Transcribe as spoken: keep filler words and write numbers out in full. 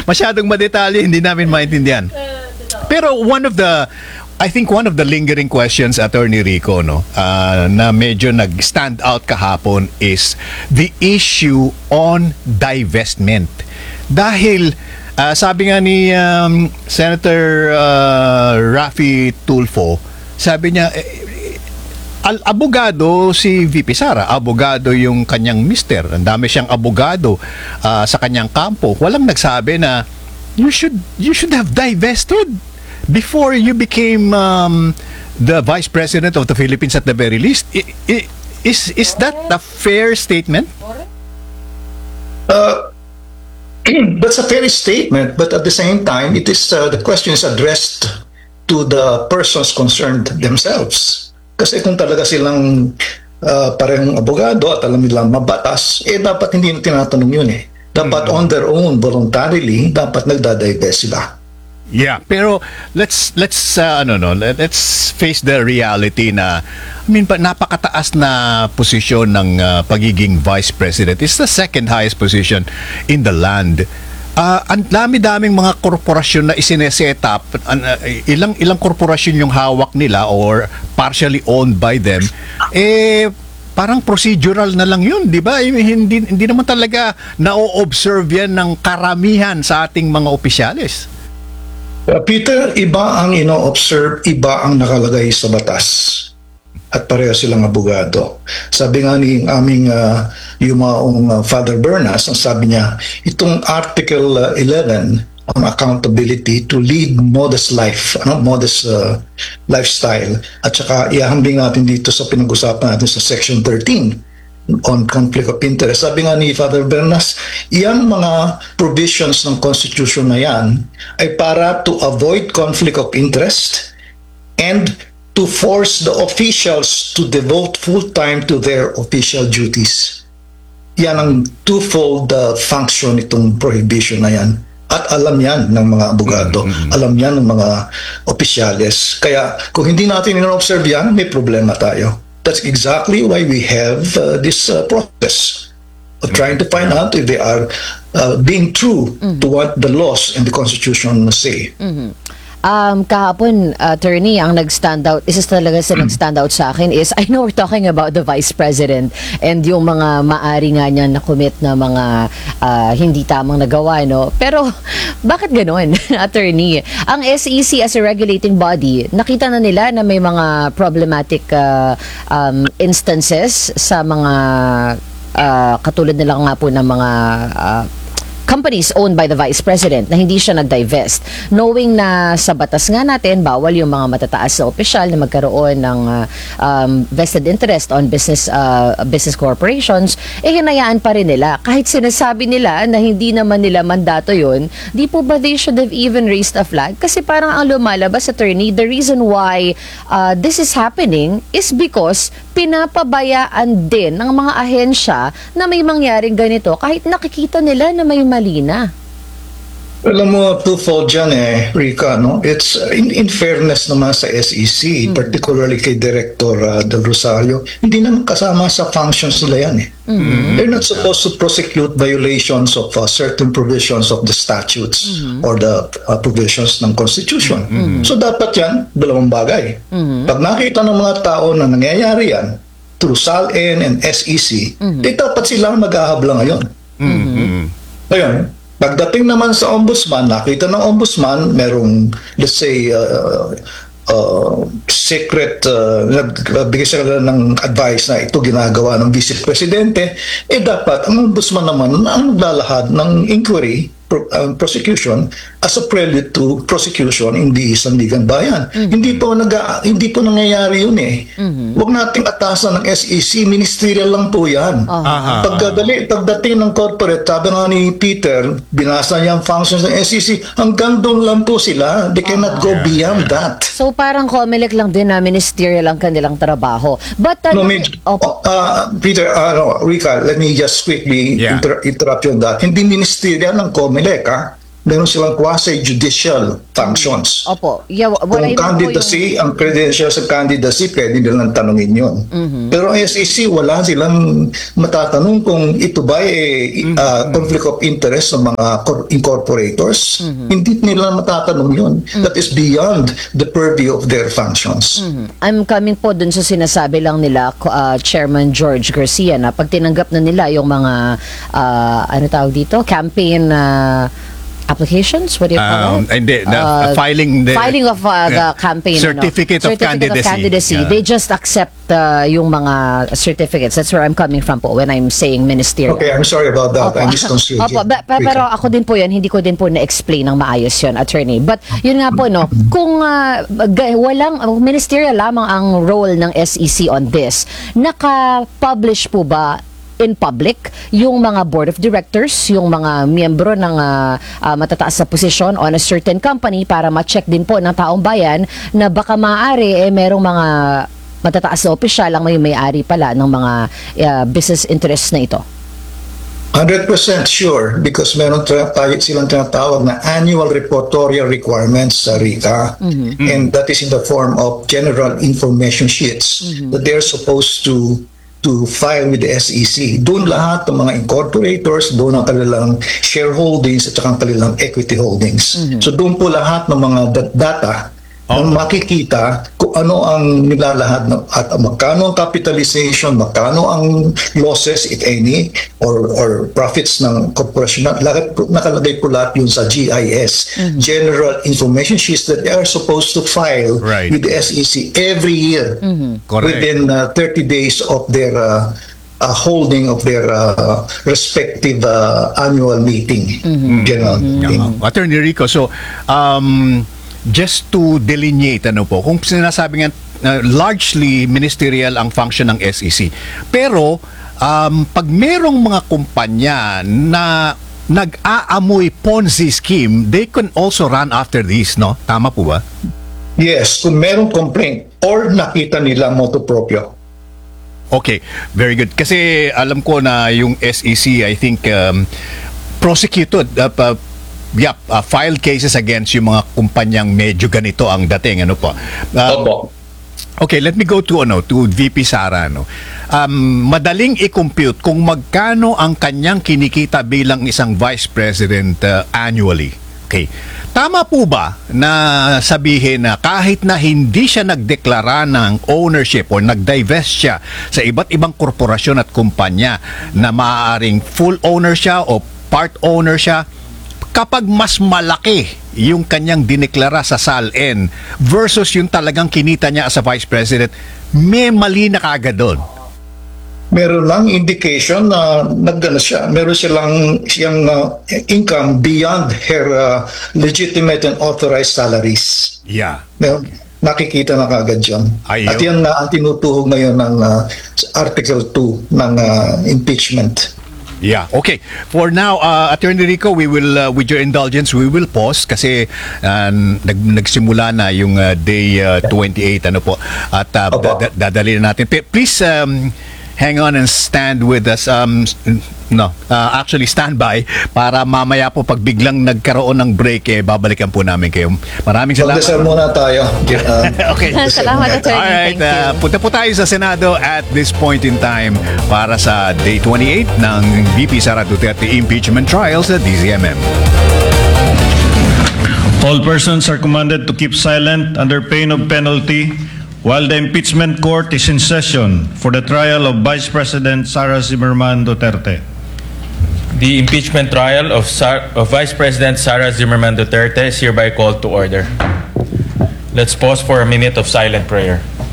masyadong madetalye, hindi namin maintindihan. Pero one of the, I think one of the lingering questions, Attorney Rico, no, uh, na medyo nag-stand out kahapon is the issue on divestment. Dahil, uh, sabi nga ni um, Senator uh, Raffy Tulfo, sabi niya, eh, al abogado si V P Sara, abogado yung kanyang mister. Ang dami siyang abogado uh, sa kanyang kampo. Walang nagsabi na you should you should have divested before you became um, the Vice President of the Philippines at the very least. I, I, is is that a fair statement? Uh, that's a fair statement, but at the same time, it is uh, the question is addressed to the persons concerned themselves. Kasi kung talaga silang uh, parehong abogado at alam nilang mabatas, eh dapat hindi na tinatanong yun eh. Dapat mm-hmm. on their own, voluntarily, dapat nagdadivest sila. Yeah, pero let's let's uh, ano no, let's face the reality na I mean, pa, napakataas na posisyon ng uh, pagiging Vice President. It's the second highest position in the land. Uh, ang dami-daming mga korporasyon na isineset up, uh, ilang ilang korporasyon yung hawak nila or partially owned by them, eh parang procedural na lang yun, di ba? Hindi, hindi naman talaga na-observe yan ng karamihan sa ating mga opisyalis. Uh, Peter, iba ang ino-observe, iba ang nakalagay sa batas. At pareho silang abogado. Sabi nga ni aming uh, yumaong uh, Father Bernas, ang sabi niya, itong Article uh, eleven on accountability to lead modest life, ano, modest uh, lifestyle, at saka ihahambing natin dito sa pinag-usapan natin sa Section thirteen on conflict of interest. Sabi nga ni Father Bernas, iyan mga provisions ng Constitution na yan ay para to avoid conflict of interest and to force the officials to devote full time to their official duties. Yan ang twofold uh, function itong prohibition na yan. At alam yan ng mga abogado, mm-hmm. alam yan ng mga opisyales. Kaya kung hindi natin in-observe yan, may problema tayo. That's exactly why we have uh, this uh, process of trying to find out if they are uh, being true mm-hmm. to what the laws and the Constitution say. Mm-hmm. Um, kahapon, attorney, ang nag-stand out, isa talaga sa nag-stand out sa akin is, I know we're talking about the Vice President and yung mga maari nga niya na-commit na mga uh, hindi tamang nagawa, no? Pero, bakit ganun, attorney? Ang S E C as a regulating body, nakita na nila na may mga problematic uh, um, instances sa mga uh, katulad nila nga po ng mga uh, companies owned by the Vice President na hindi siya nag-divest. Knowing na sa batas nga natin, bawal yung mga matataas na opisyal na magkaroon ng uh, um, vested interest on business uh, business corporations, eh hinayaan pa rin nila. Kahit sinasabi nila na hindi naman nila mandato yun, di po ba they should have even raised a flag? Kasi parang ang lumalabas, attorney, the reason why uh, this is happening is because pinapabayaan din ng mga ahensya na may mangyaring ganito kahit nakikita nila na may mali na. Alam mo, twofold dyan eh, Rica, no? It's in, in fairness naman sa S E C, mm-hmm. particularly kay Director uh, Del Rosario, hindi naman kasama sa functions nila yan eh. Mm-hmm. They're not supposed to prosecute violations of uh, certain provisions of the statutes mm-hmm. or the uh, provisions ng Constitution. Mm-hmm. So dapat yan, dalawang bagay. Mm-hmm. Pag nakita ng mga tao na nangyayari yan through S A L N and S E C, mm-hmm. di dapat sila mag-ahabla ngayon. Mm-hmm. Ngayon, pagdating naman sa ombudsman, nakita ng ombudsman, merong, let's say, uh, uh, secret, uh, nagbigay sila ng advice na ito ginagawa ng Vice Presidente, eh dapat ang ombudsman naman ang naglalahad ng inquiry, pro, uh, prosecution, as a prelude to prosecution in the Sandigan Bayan. Mm-hmm. Hindi po nag hindi po nangyayari yun eh. Mm-hmm. Huwag nating atasan ng S E C, ministerial lang po yan. Uh-huh. Pagdadali, pagdating ng corporate, sabi nga ni Peter, binasa niya ang functions ng S E C, hanggang doon lang po sila. They cannot uh-huh. go beyond that. So parang COMELEC lang din na ministerial ang kanilang trabaho. But uh, no, medyo, oh, uh, Peter, uh, no, Rica, let me just quickly yeah. inter- interrupt you on that. Hindi ministerial ng COMELEC, ha? meron silang quasi-judicial functions. Opo. Yeah, what Kung I meant po candidacy, ang credentials sa candidacy, pwede nilang tanungin yun. Pero ang S E C, wala silang matatanong kung ito ba eh, uh, conflict of interest sa mga cor- incorporators. Hindi nila matatanong yun. That is beyond the purview of their functions. I'm coming po dun sa sinasabi lang nila uh, Chairman George Garcia na pag tinanggap na nila yung mga uh, ano tawag dito, campaign uh, applications, what do you call Um, it? hindi, the Uh, filing the filing of uh, the yeah, campaign certificate ano, of candidacy. candidacy. Yeah. They just accept uh, yung mga certificates. That's where I'm coming from po when I'm saying ministerial. Okay, I'm sorry about that. I Opo. misconstrued you. Opo, ba- pa- pero ako din po yan, hindi ko din po na-explain ng maayos yun, attorney. But yun nga po, no, kung uh, ga- walang, uh, ministerial lamang ang role ng S E C on this, naka-publish po ba in public yung mga board of directors, yung mga miyembro ng uh, uh, matataas na posisyon on a certain company para ma-check din po ng taong bayan na baka maaari eh merong mga matataas na opisyal ang may may-ari pala ng mga uh, business interests na ito? one hundred percent sure because meron tra- tayo silang tinatawag na annual reportorial requirements sa RICA, and that is in the form of general information sheets that they're supposed to to file with the S E C. Doon lahat ng mga incorporators, doon ang kanilang shareholdings at saka ang kanilang equity holdings. So doon po lahat ng mga dat- data Oh. ang makikita kung ano ang nilalahad ng, at magkano ang capitalization, magkano ang losses if any or or profits ng corporation. Lahat po- nakalagay po lahat yun sa G I S, General Information Sheets that they are supposed to file Right. with the S E C every year Correct. within uh, thirty days of their uh, uh, holding of their uh, respective uh, annual meeting, general meeting. Uh, Attorney Rico, so um, just to delineate, ano po, kung sinasabi nga uh, largely ministerial ang function ng S E C. Pero um, pag merong mga kumpanya na nag-aamoy Ponzi scheme, they can also run after this, no? Tama po ba? Yes, kung merong complaint or nakita nila motu proprio. Okay, very good. Kasi alam ko na yung S E C, I think, um, prosecuted, uh, pa- yep, uh, filed cases against yung mga kumpanyang medyo ganito ang dating, ano po. Um, Opo. Okay, let me go to ano to V P Sara, no. Um, madaling i-compute kung magkano ang kanyang kinikita bilang isang vice president uh, annually. Okay. Tama po ba na sabihin na kahit na hindi siya nagdeklara ng ownership o nag-divest siya sa iba't ibang korporasyon at kumpanya na maaaring full owner siya o part owner siya, kapag mas malaki yung kanyang dineklara sa S A L N versus yung talagang kinita niya as a vice president, may mali na kagad doon. Meron lang indication na nagdala siya. Meron silang siyang uh, income beyond her uh, legitimate and authorized salaries. Yeah. Meron, nakikita na kagad yun. Ayun. At yan na ang tinutuhog ngayon ng uh, Article two ng uh, impeachment. Yeah, okay. For now, uh, Attorney Rico, we will, uh, with your indulgence, we will pause kasi uh, nag, nagsimula na yung uh, day uh, twenty-eight, ano po, at uh, Opo. da- da- dadali na natin. P- Please um, hang on and stand with us. Um, s- no, uh, actually stand by para mamaya po pag biglang nagkaroon ng break, eh, babalikan po namin kayo. Maraming salamat. Magdasal muna tayo. Uh, Okay. Salamat, attorney. Alright, Thank you. uh, punta po tayo sa Senado at this point in time para sa Day twenty-eight ng V P Sara Duterte impeachment trial sa D Z M M. All persons are commanded to keep silent under pain of penalty while the impeachment court is in session for the trial of Vice President Sara Zimmerman Duterte. The impeachment trial of, Sar- of Vice President Sara Zimmerman Duterte is hereby called to order. Let's pause for a minute of silent prayer.